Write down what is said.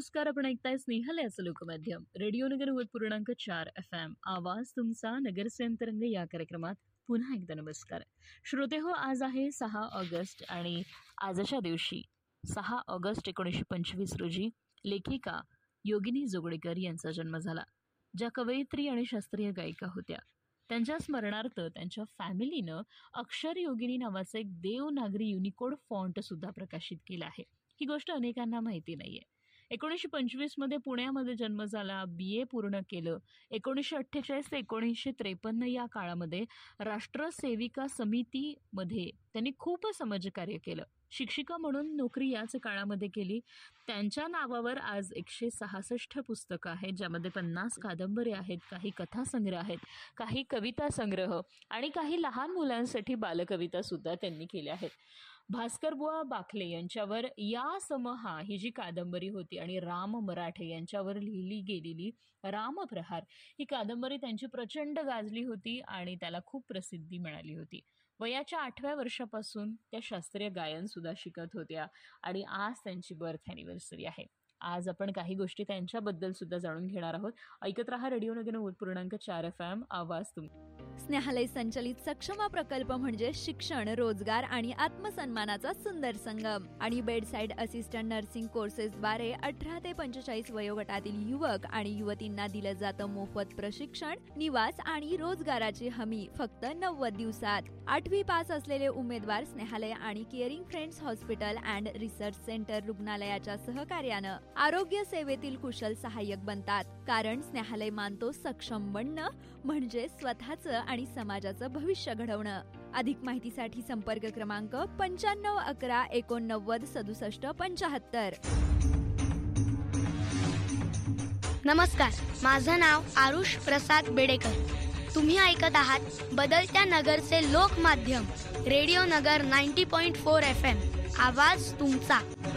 नमस्कार. आपण ऐकताय स्नेहालयाचं लोकमाध्यम रेडिओ नगर 90.4 FM. आवाज तुमचा नगरचे अंतरंग या कार्यक्रमात पुन्हा एकदा नमस्कार. श्रोते हो, आज आहे 6 ऑगस्ट आणि आजच्या दिवशी 6 ऑगस्ट 1925 रोजी लेखिका योगिनी जोगळेकर यांचा जन्म झाला, ज्या कवयित्री आणि शास्त्रीय गायिका होत्या. त्यांच्या स्मरणार्थ त्यांच्या फॅमिलीनं अक्षर योगिनी नावाचं एक देवनागरी युनिकोड फॉन्ट सुद्धा प्रकाशित केला आहे. ही गोष्ट अनेकांना माहिती नाहीये. 1925 पुण्यामध्ये जन्म झाला, BA पूर्ण केलं. 1948 ते 1953 या काळामध्ये राष्ट्रसेविका समितीमध्ये त्यांनी खूप समाजकार्य केलं. शिक्षिका म्हणून नोकरी याच काळामध्ये केली. त्यांच्या नावावर आज 166 पुस्तकं आहेत, ज्यामध्ये 50 कादंबऱ्या आहेत, काही कथासंग्रह आहेत, काही कविता संग्रह आणि काही लहान मुलांसाठी बालकविता सुद्धा त्यांनी केल्या आहेत. भास्करबुवा बाखले यांच्यावर या समहा ही जी कादंबरी होती आणि राम मराठे यांच्यावर लिहिली गेलेली रामप्रहार ही कादंबरी त्यांची प्रचंड गाजली होती आणि त्याला खूप प्रसिद्धी मिळाली होती. वयाच्या 8व्या वर्षापासून त्या शास्त्रीय गायन सुद्धा शिकत होत्या आणि आज त्यांची बर्थ ॲनिव्हर्सरी आहे. आज आपण काही गोष्टी त्यांच्याबद्दल सुद्धा जाणून घेणार आहोत. ऐकत रहा रेडिओ नगर 90.4 FM. आवाज स्नेहालय संचलित सक्षमा प्रकल्प म्हणजे शिक्षण, रोजगार आणि आत्मसन्मानाचा सुंदर संगम. आणि बेडसाईड असिस्टंट नर्सिंग कोर्सेसद्वारे 18 ते 45 वयोगटातील युवक आणि युवतींना दिलं जातं मोफत प्रशिक्षण, निवास आणि रोजगाराची हमी फक्त 90 दिवसात. 8वी पास असलेले उमेदवार स्नेहालय आणि caring friends hospital and research centre रुग्णालयाच्या सहकार्यानं आरोग्य सेवेतील कुशल सहाय्यक बनतात. कारण स्नेहालय मानतो सक्षम बनणं म्हणजे स्वतःचं आणि समाजाचं भविष्य घडवणं. अधिक माहितीसाठी संपर्क क्रमांक 9511 89 67 75. नमस्कार, माझं नाव आरुष प्रसाद बेडेकर. तुम्ही ऐकत आहात बदलत्या नगरचे लोकमाध्यम रेडिओ नगर 90.4 FM. आवाज तुमचा.